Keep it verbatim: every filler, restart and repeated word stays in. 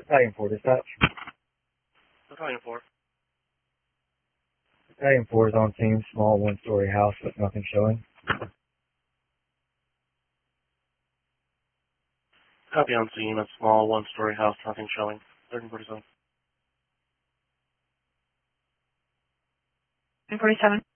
Battalion four, dispatch. Battalion four. Battalion four is on scene, small one-story house with nothing showing. Copy on scene, a small one-story house, nothing showing. thirteen forty-seven. thirteen forty-seven.